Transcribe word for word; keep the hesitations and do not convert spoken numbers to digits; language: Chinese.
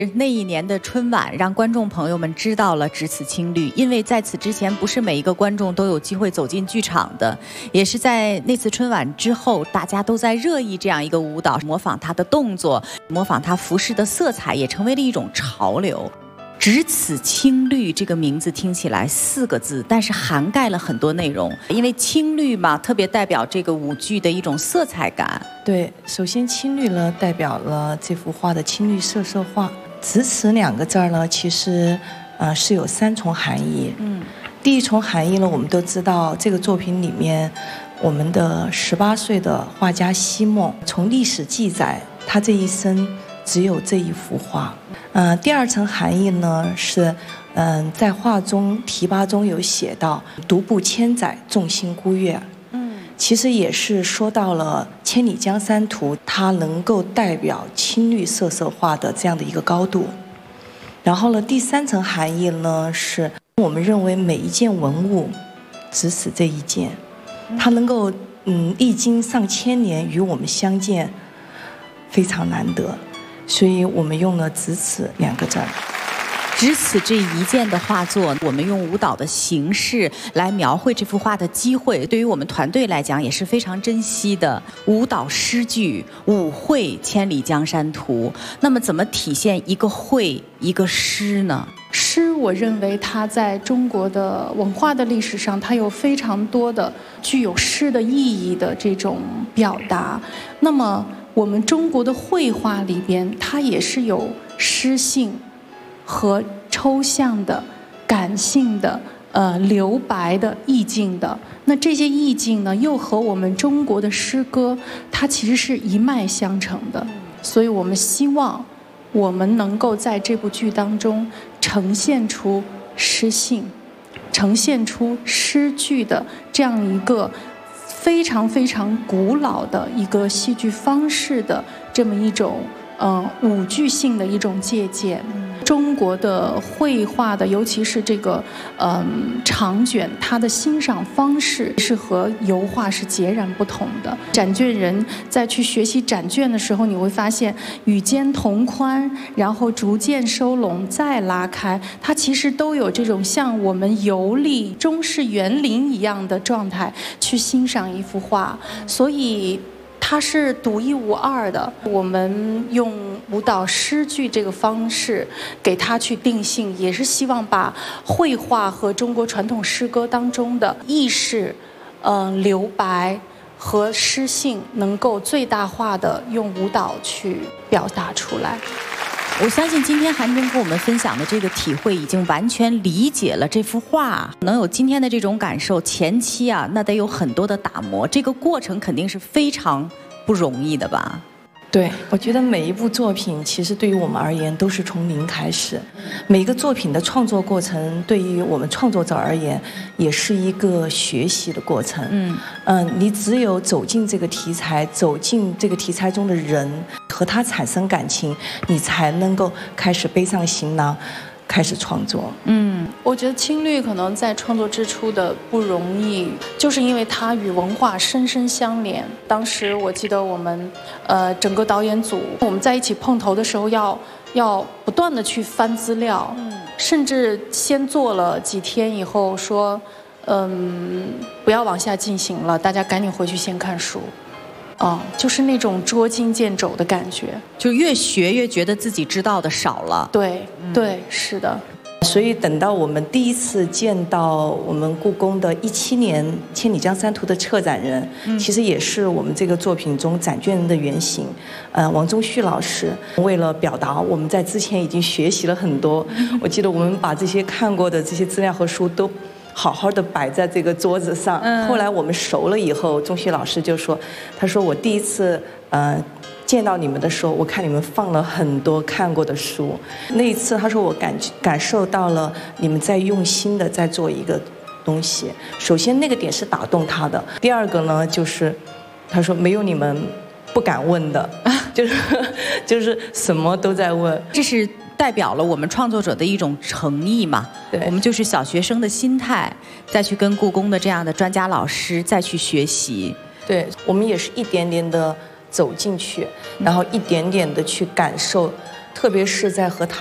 那一年的春晚让观众朋友们知道了只此青绿，因为在此之前不是每一个观众都有机会走进剧场的，也是在那次春晚之后，大家都在热议这样一个舞蹈，模仿他的动作，模仿他服饰的色彩，也成为了一种潮流。只此青绿这个名字听起来四个字，但是涵盖了很多内容。因为青绿嘛，特别代表这个舞剧的一种色彩感。 对，首先青绿呢，代表了这幅画的青绿色色画。只此两个字儿呢，其实呃是有三重含义。嗯，第一重含义呢，我们都知道这个作品里面，我们的十八岁的画家奚梦，从历史记载，他这一生只有这一幅画。呃，第二层含义呢是，嗯、呃，在画中题跋中有写到“独步千载，众星孤月”。其实也是说到了《千里江山图》，它能够代表青绿色色画的这样的一个高度。然后呢，第三层含义呢，是我们认为每一件文物，只此这一件，它能够嗯历经上千年与我们相见，非常难得，所以我们用了“只此”两个字儿。 只此这一件的画作，我们用舞蹈的形式来描绘这幅画的机会，对于我们团队来讲也是非常珍惜的。舞蹈诗句，舞绘千里江山图。那么怎么体现一个绘一个诗呢？ 诗，我认为它在中国的文化的历史上，它有非常多的具有诗的意义的这种表达。那么我们中国的绘画里边，它也是有诗性和抽象的、感性的、呃留白的意境的。那这些意境呢，又和我们中国的诗歌，它其实是一脉相承的。所以我们希望，我们能够在这部剧当中呈现出诗性，呈现出诗句的这样一个非常非常古老的一个戏剧方式的这么一种嗯、呃、舞剧性的一种借鉴。中国的绘画的，尤其是这个嗯长卷，它的欣赏方式是和油画是截然不同的。展卷人在去学习展卷的时候，你会发现与肩同宽，然后逐渐收拢，再拉开，它其实都有这种像我们游历中式园林一样的状态去欣赏一幅画，所以它是独一无二的。我们用舞蹈诗句这个方式给它去定性，也是希望把绘画和中国传统诗歌当中的意识、嗯、呃、留白和诗性能够最大化的用舞蹈去表达出来。 我相信今天韩真跟我们分享的这个体会，已经完全理解了这幅画。能有今天的这种感受，前期啊，那得有很多的打磨，这个过程肯定是非常不容易的吧？ 对，我觉得每一部作品其实对于我们而言都是从零开始，每一个作品的创作过程对于我们创作者而言也是一个学习的过程。嗯嗯、呃，你只有走进这个题材，走进这个题材中的人，和他产生感情，你才能够开始背上行囊，开始创作。 嗯，我觉得青绿可能在创作之初的不容易，就是因为它与文化深深相连。当时我记得我们呃整个导演组我们在一起碰头的时候要，要要不断的去翻资料，嗯，甚至先做了几天以后说，嗯，不要往下进行了，大家赶紧回去先看书。哦，就是那种捉襟见肘的感觉， 就越学越觉得自己知道的少了。 对，对，是的。 所以等到我们第一次见到我们故宫的一七年《千里江山图》的策展人，嗯、其实也是我们这个作品中展卷人的原型，呃，王宗旭老师。为了表达我们在之前已经学习了很多，嗯、我记得我们把这些看过的这些资料和书都好好的摆在这个桌子上。嗯、后来我们熟了以后，宗旭老师就说：“他说我第一次呃见到你们的时候，我看你们放了很多看过的书。那一次，他说我感感受到了你们在用心的在做一个东西。首先那个点是打动他的。第二个呢，就是他说没有你们不敢问的，就是就是什么都在问。 这是代表了我们创作者的一种诚意嘛？对，我们就是小学生的心态，再去跟故宫的这样的专家老师再去学习。 对，我们也是一点点的走进去，然后一点点的去感受特别是在和他